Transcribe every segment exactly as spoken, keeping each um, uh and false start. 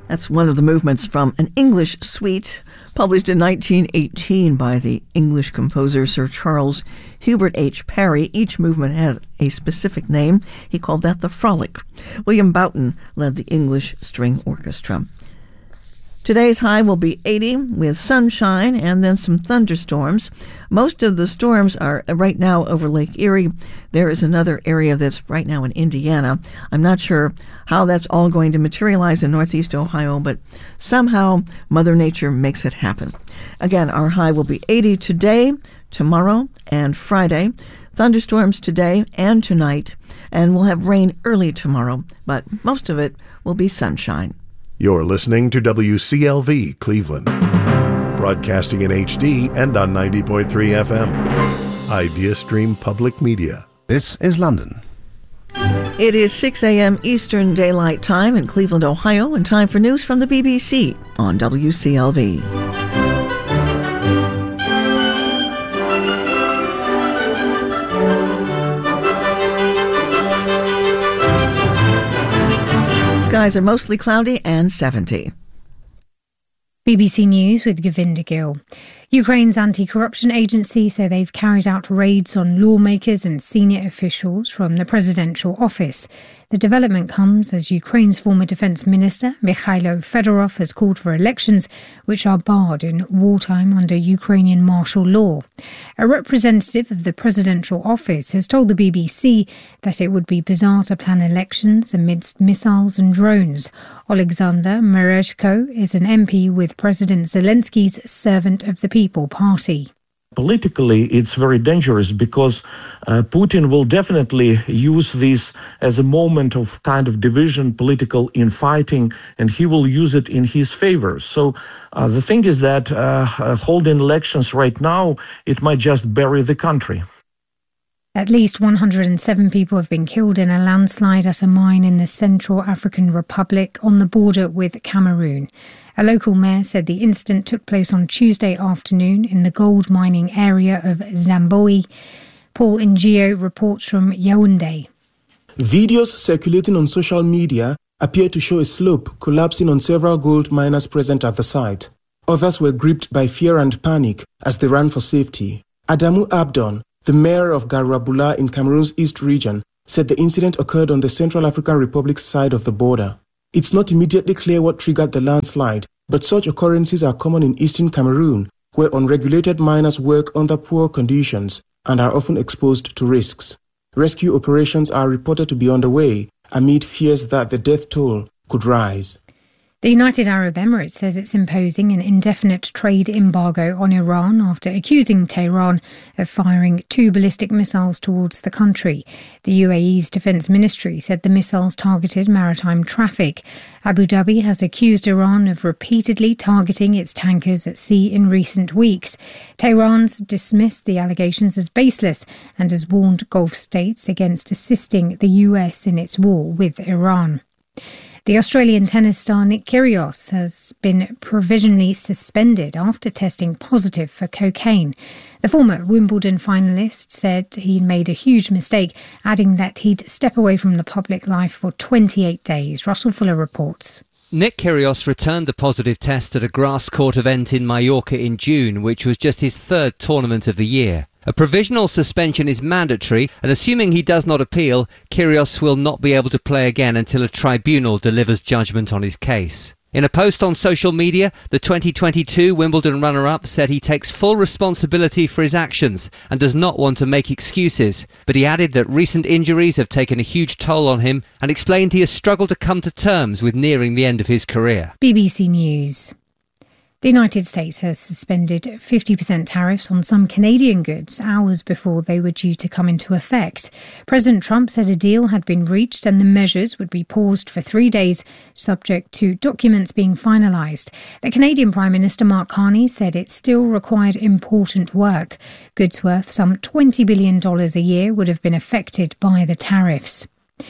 That's one of the movements from an English suite published in nineteen eighteen by the English composer Sir Charles Hubert H. Parry. Each movement had a specific name. He called that the Frolic. William Boughton led the English String Orchestra. Today's high will be eighty with sunshine and then some thunderstorms. Most of the storms are right now over Lake Erie. There is another area that's right now in Indiana. I'm not sure how that's all going to materialize in Northeast Ohio, but somehow Mother Nature makes it happen. Again, our high will be eighty today, tomorrow, and Friday. Thunderstorms today and tonight, and we'll have rain early tomorrow, but most of it will be sunshine. You're listening to W C L V Cleveland, broadcasting in H D and on ninety point three F M. IdeaStream Public Media. This is London. It is six a.m. Eastern Daylight Time in Cleveland, Ohio, and time for news from the B B C on W C L V. Skies are mostly cloudy and seventy. B B C News with Govinda Gill. Ukraine's anti-corruption agency say they've carried out raids on lawmakers and senior officials from the presidential office. The development comes as Ukraine's former defence minister, Mikhailo Fedorov, has called for elections which are barred in wartime under Ukrainian martial law. A representative of the presidential office has told the B B C that it would be bizarre to plan elections amidst missiles and drones. Alexander Mereshko is an M P with President Zelensky's Servant of the People party. Politically, it's very dangerous because uh, Putin will definitely use this as a moment of kind of division, political infighting, and he will use it in his favor. So uh, the thing is that uh, uh, holding elections right now, it might just bury the country. At least one hundred seven people have been killed in a landslide at a mine in the Central African Republic on the border with Cameroon. A local mayor said the incident took place on Tuesday afternoon in the gold mining area of Zamboe. Paul Ngio reports from Yaoundé. Videos circulating on social media appear to show a slope collapsing on several gold miners present at the site. Others were gripped by fear and panic as they ran for safety. Adamu Abdon, the mayor of Garabula in Cameroon's East region, said the incident occurred on the Central African Republic's side of the border. It's not immediately clear what triggered the landslide, but such occurrences are common in eastern Cameroon, where unregulated miners work under poor conditions and are often exposed to risks. Rescue operations are reported to be underway amid fears that the death toll could rise. The United Arab Emirates says it's imposing an indefinite trade embargo on Iran after accusing Tehran of firing two ballistic missiles towards the country. The U A E's Defence Ministry said the missiles targeted maritime traffic. Abu Dhabi has accused Iran of repeatedly targeting its tankers at sea in recent weeks. Tehran's dismissed the allegations as baseless and has warned Gulf states against assisting the U S in its war with Iran. The Australian tennis star Nick Kyrgios has been provisionally suspended after testing positive for cocaine. The former Wimbledon finalist said he'd made a huge mistake, adding that he'd step away from the public life for twenty-eight days. Russell Fuller reports. Nick Kyrgios returned the positive test at a grass court event in Mallorca in June, which was just his third tournament of the year. A provisional suspension is mandatory, and assuming he does not appeal, Kyrgios will not be able to play again until a tribunal delivers judgment on his case. In a post on social media, the twenty twenty-two Wimbledon runner-up said he takes full responsibility for his actions and does not want to make excuses, but he added that recent injuries have taken a huge toll on him and explained he has struggled to come to terms with nearing the end of his career. B B C News. The United States has suspended fifty percent tariffs on some Canadian goods hours before they were due to come into effect. President Trump said a deal had been reached and the measures would be paused for three days, subject to documents being finalised. The Canadian Prime Minister Mark Carney said it still required important work. Goods worth some twenty billion dollars a year would have been affected by the tariffs.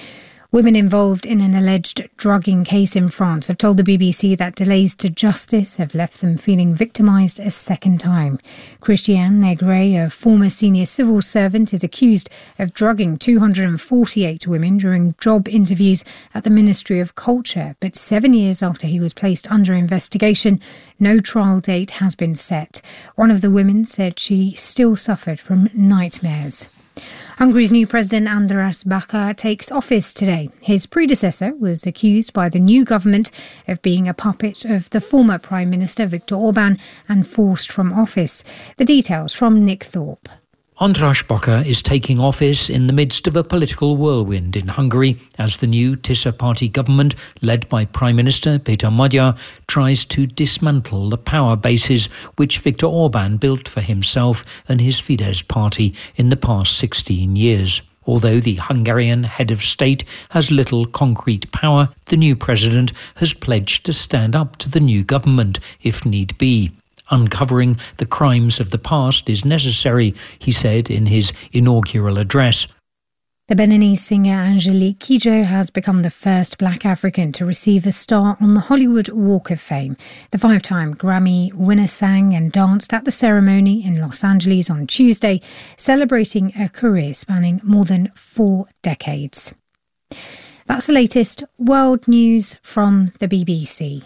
Women involved in an alleged drugging case in France have told the B B C that delays to justice have left them feeling victimised a second time. Christiane Negret, a former senior civil servant, is accused of drugging two hundred forty-eight women during job interviews at the Ministry of Culture. But seven years after he was placed under investigation, no trial date has been set. One of the women said she still suffered from nightmares. Hungary's new president András Baka takes office today. His predecessor was accused by the new government of being a puppet of the former Prime Minister Viktor Orban and forced from office. The details from Nick Thorpe. András Baka is taking office in the midst of a political whirlwind in Hungary as the new Tisza party government, led by Prime Minister Péter Magyar, tries to dismantle the power bases which Viktor Orban built for himself and his Fidesz party in the past sixteen years. Although the Hungarian head of state has little concrete power, the new president has pledged to stand up to the new government if need be. Uncovering the crimes of the past is necessary, he said in his inaugural address. The Beninese singer Angelique Kidjo has become the first black African to receive a star on the Hollywood Walk of Fame. The five-time Grammy winner sang and danced at the ceremony in Los Angeles on Tuesday, celebrating a career spanning more than four decades. That's the latest world news from the B B C.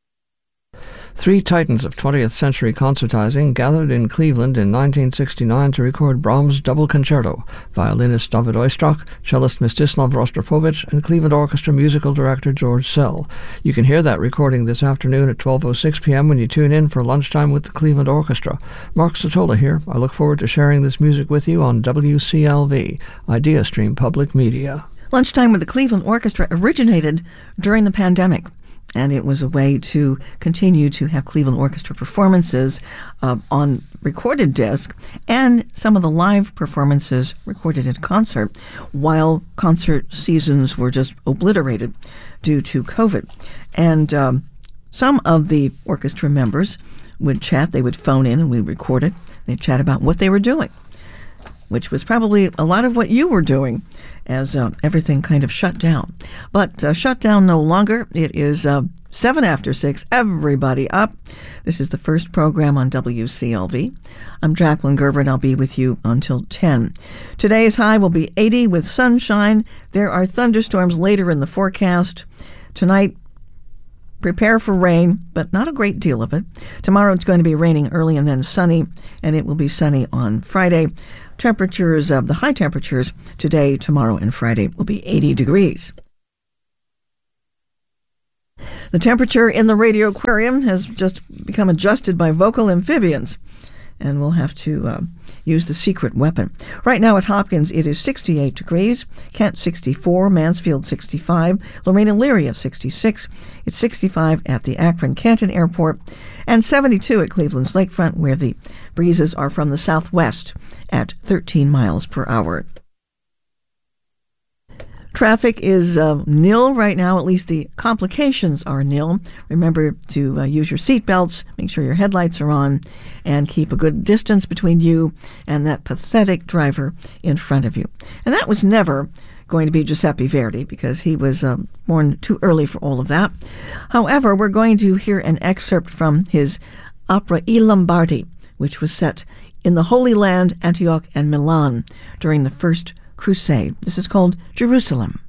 Three titans of twentieth century concertizing gathered in Cleveland in nineteen sixty-nine to record Brahms' Double Concerto. Violinist David Oistrakh, cellist Mstislav Rostropovich, and Cleveland Orchestra musical director George Sell. You can hear that recording this afternoon at twelve oh six p.m. when you tune in for Lunchtime with the Cleveland Orchestra. Mark Sotola here. I look forward to sharing this music with you on W C L V, IdeaStream Public Media. Lunchtime with the Cleveland Orchestra originated during the pandemic. And it was a way to continue to have Cleveland Orchestra performances uh, on recorded disc and some of the live performances recorded in concert while concert seasons were just obliterated due to COVID. And um, some of the orchestra members would chat. They would phone in and we'd record it. They'd chat about what they were doing, which was probably a lot of what you were doing as uh, everything kind of shut down. But uh, shut down no longer. It is uh, seven after six. Everybody up. This is the first program on W C L V. I'm Jacqueline Gerber, and I'll be with you until ten. Today's high will be eighty with sunshine. There are thunderstorms later in the forecast. Tonight, prepare for rain, but not a great deal of it. Tomorrow it's going to be raining early and then sunny, and it will be sunny on Friday. Temperatures, uh, the high temperatures today, tomorrow, and Friday will be eighty degrees. The temperature in the radio aquarium has just become adjusted by vocal amphibians, and we'll have to uh, use the secret weapon. Right now at Hopkins, it is sixty-eight degrees, Kent sixty-four, Mansfield sixty-five, Lorraine and Elyria sixty-six. It's sixty-five at the Akron-Canton Airport, and seventy-two at Cleveland's Lakefront, where the breezes are from the southwest at thirteen miles per hour. Traffic is uh, nil right now. At least the complications are nil. Remember to uh, use your seatbelts, make sure your headlights are on, and keep a good distance between you and that pathetic driver in front of you. And that was never going to be Giuseppe Verdi, because he was um, born too early for all of that. However, we're going to hear an excerpt from his opera I Lombardi, which was set in the Holy Land, Antioch, and Milan during the First Crusade. This is called Jerusalem.